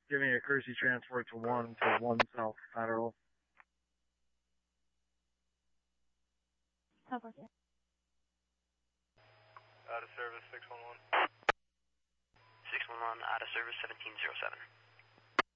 giving a courtesy transport to 1 South Federal. Out of service 611. 611, out of service 1707.